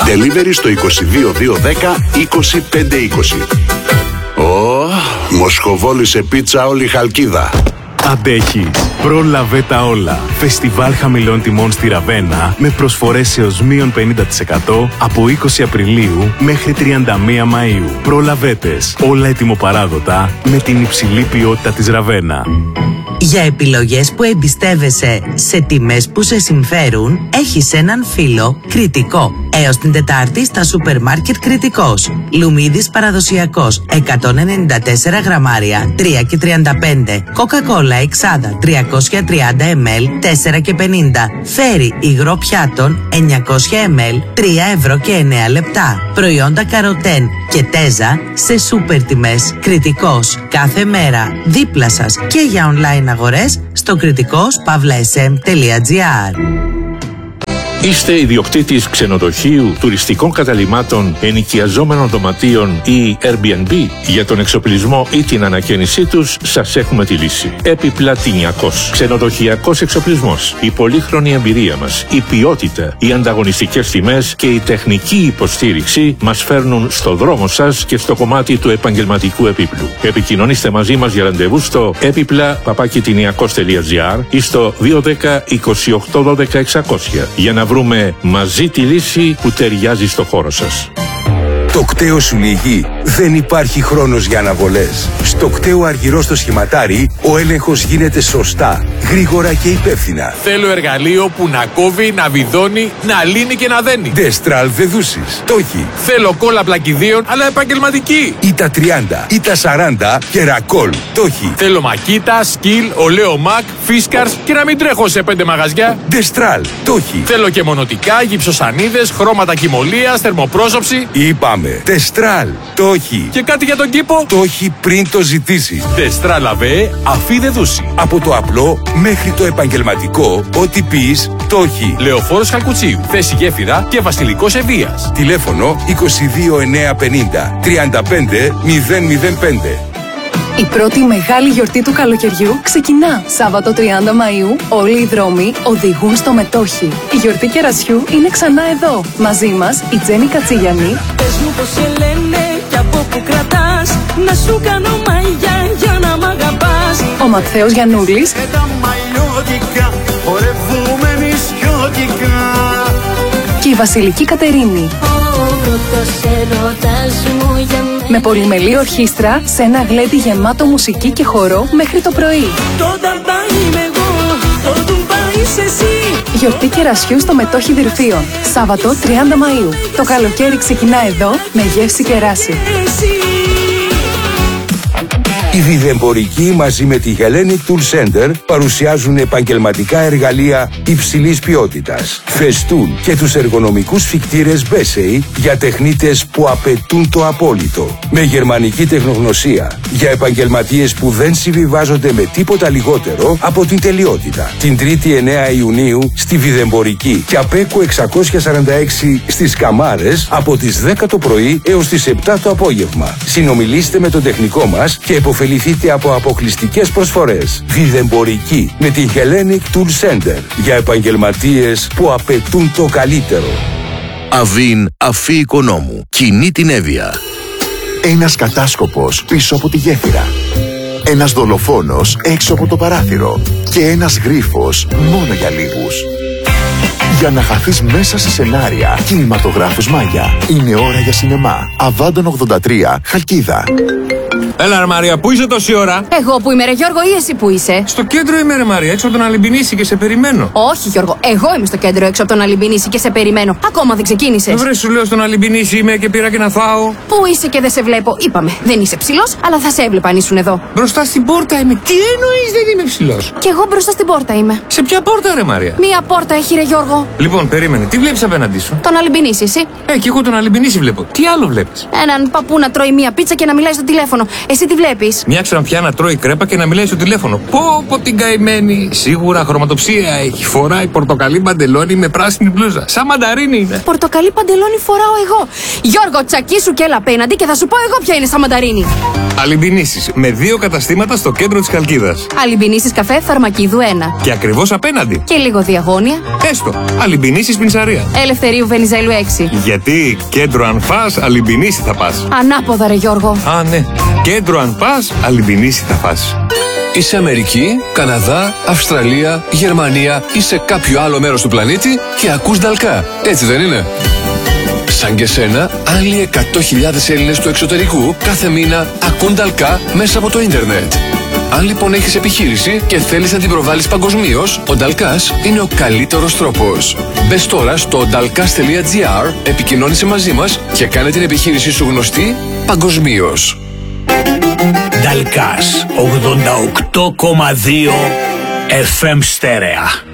Delivery στο 22 210 25 20. Μοσχοβόλη σε πίτσα όλη η Χαλκίδα. Αντέχεις. Πρόλαβε τα όλα. Φεστιβάλ χαμηλών τιμών στη Ραβένα με προσφορές έως μείον 50% από 20 Απριλίου μέχρι 31 Μαΐου. Προλαβέτες. Όλα ετοιμοπαράδοτα με την υψηλή ποιότητα της Ραβένα. Για επιλογές που εμπιστεύεσαι σε τιμές που σε συμφέρουν, έχεις έναν φίλο Κρητικό. Έως την Τετάρτη στα σούπερ μάρκετ Κρητικός. Λουμίδης παραδοσιακός 194 γραμμάρια 3,35. Κοκακόλα εξάδα 330 ml 4,50. Φέρι υγρό πιάτων 900 ml 3 € Προϊόντα Καροτέν και Τέζα σε σούπερ τιμές. Κρητικός. Κάθε μέρα δίπλα σας και για online αγορές στο kritikos.sm.gr. Είστε ιδιοκτήτης ξενοδοχείου, τουριστικών καταλυμάτων, ενοικιαζόμενων δωματίων ή Airbnb? Για τον εξοπλισμό ή την ανακαίνισή τους σας έχουμε τη λύση. Επιπλατινιακός. Ξενοδοχειακός εξοπλισμός. Η πολύχρονη εμπειρία μας, η ποιότητα, οι ανταγωνιστικές τιμές και η τεχνική υποστήριξη μας φέρνουν στο δρόμο σας και στο κομμάτι του επαγγελματικού επίπλου. Επικοινωνήστε μαζί μας για ραντεβού στο epipla@tiniakos.gr ή στο 210 28 12 600 για να βρούμε μαζί τη λύση που ταιριάζει στο χώρο σας. Το κταίο σου λυγεί. Δεν υπάρχει χρόνος για αναβολές. Στο κταίο Αργυρό στο Σχηματάρι, ο έλεγχος γίνεται σωστά, γρήγορα και υπεύθυνα. Θέλω εργαλείο που να κόβει, να βιδώνει, να λύνει και να δένει. Ντεστράλ Δεδούσης. Το έχει. Θέλω κόλλα πλακιδίων, αλλά επαγγελματική. Ή τα 30, ή τα 40 και ρακόλ. Το έχει. Θέλω μακίτα, σκυλ, ολέο μακ, φίσκαρς και να μην τρέχω σε 5 μαγαζιά. Ντεστράλ. Το έχει. Θέλω και μονοτικά, γυψοσανίδες, χρώματα κοιμωλίας, θερμοπρόσωψη. Είπαμε. Ντεστράλ. Το έχει. Και κάτι για τον κήπο. Το έχει πριν το ζητήσει. Ντεστράλ ΑΒΕ, αφή δεν δούσει. Από το απλό μέχρι το επαγγελματικό, ό,τι πεις, το έχει. Λεωφόρος Χαλκουτσίου, θέση γέφυρα και Βασιλικός Ευβοίας. Τηλέφωνο 22 950 35 005. Η πρώτη μεγάλη γιορτή του καλοκαιριού ξεκινά. Σάββατο 30 Μαΐου, όλοι οι δρόμοι οδηγούν στο Μετόχι. Η γιορτή κερασιού είναι ξανά εδώ. Μαζί μας η Τζέννη Κατσίγιανη. Πες μου πώς σε λένε και από που κρατάς, να σου κάνω μαγιά για να μ' αγαπάς. Ο Ματθαίος Γιαννούλης. Και τα μαλλιώτικα, χορεύουμε νησιώτικα. Και η Βασιλική Κατερίνη. Με πολυμελή ορχήστρα σε ένα γλέντι γεμάτο μουσική και χορό μέχρι το πρωί. Το ταμπά είμαι εγώ, το τουμπά είσαι εσύ. Γιορτή κερασιού στο Μετόχι Δυρφίων. Σάββατο 30 Μαΐου. Το καλοκαίρι ξεκινά εδώ με γεύση κεράσι. Οι Βιδεμπορικοί μαζί με τη Hellenic Tool Center παρουσιάζουν επαγγελματικά εργαλεία υψηλής ποιότητας. Φεστούν και τους εργονομικούς φικτήρες Bessey για τεχνίτες που απαιτούν το απόλυτο. Με γερμανική τεχνογνωσία για επαγγελματίες που δεν συμβιβάζονται με τίποτα λιγότερο από την τελειότητα. Την 3η 9 Ιουνίου στη Βιδεμπορική και Απέκου 646 στις Καμάρες από τις 10 το πρωί έως τις 7 το απόγευμα. Συνομιλήστε με τον τεχνικό μας και επωφεληθείτε από αποκλειστικές προσφορές. Βιδεμπορική με την Hellenic Tool Center για επαγγελματίες που απαιτούν το καλύτερο. Αβίν Αφή Οικονόμου. Κινεί την Εύβοια. Ένας κατάσκοπος πίσω από τη γέφυρα. Ένας δολοφόνος έξω από το παράθυρο. Και ένας γρίφος μόνο για λίγους. Για να χαθείς μέσα σε σενάρια κινηματογράφους Μάγια. Είναι ώρα για σινεμά. Αβάντων 83, Χαλκίδα. Έλα ρε Μαρία, πού είσαι τόση ώρα? Εγώ που είμαι ρε Γιώργο ή εσύ που είσαι? Στο κέντρο είμαι ρε Μαρία, έξω από τον Αλυμπινίση και σε περιμένω. Όχι Γιώργο, εγώ είμαι στο κέντρο έξω από τον Αλυμπινίση και σε περιμένω. Ακόμα δεν ξεκίνησες. Βρε σου λέω στον Αλυμπινίση είμαι και πήρα και να φάω. Πού είσαι και δεν σε βλέπω? Είπαμε, δεν είσαι ψηλός, αλλά θα σε έβλεπα αν ήσουν εδώ. Μπροστά στην πόρτα είμαι. Τι εννοείς δεν είμαι ψηλός? Κι εγώ μπροστά στην πόρτα είμαι. Σε ποια πόρτα ρε Μαρία? Μία πόρτα έχει ρε Γιώργο. Λοιπόν, περίμενε, τι βλέπεις απέναντί σου? Τον Αλυμπινίση, εσύ. Κι εγώ τον Αλυμπινίση βλέπω. Τι άλλο βλέπεις? Έναν παππού να τρώει μία πίτσα και να μιλάει στο τηλέφωνο. Εσύ τι βλέπεις? Μια ξανθιά να τρώει κρέπα και να μιλάει στο τηλέφωνο. Πω την καημένη. Σίγουρα χρωματοψία έχει. Φοράει πορτοκαλί παντελόνι με πράσινη μπλούζα. Σαν μανταρίνι είναι. Πορτοκαλί παντελόνι φοράω εγώ. Γιώργο, τσακίσου και έλα απέναντι και θα σου πω εγώ ποια είναι σαν μανταρίνι. Αλυμπινίσεις με 2 καταστήματα στο κέντρο της Χαλκίδας. Αλυμπινίσεις καφέ Φαρμακίδου 1. Και ακριβώς απέναντι. Και λίγο διαγώνια. Έστω. Αλυμπινίση Πινσαρία. Ελευθερίου Βενιζέλου 6. Γιατί κέντρο αν φας, Αλυμπινίση θα πας. Ανάποδα ρε Γιώργο. Α, ναι. Κέντρο αν πας, Αλυμπινίση θα πας. Είσαι Αμερική, Καναδά, Αυστραλία, Γερμανία ή σε κάποιο άλλο μέρος του πλανήτη και ακούς Νταλκά. Έτσι δεν είναι? Σαν και σένα, άλλοι 100.000 Έλληνες του εξωτερικού κάθε μήνα ακούν Νταλκά μέσα από το ίντερνετ. Αν λοιπόν έχεις επιχείρηση και θέλεις να την προβάλλεις παγκοσμίως, ο Νταλκάς είναι ο καλύτερος τρόπος. Μπες τώρα στο dalkas.gr, επικοινώνησε μαζί μας και κάνε την επιχείρησή σου γνωστή παγκοσμίως. Νταλκάς 88,2 FM στέρεα.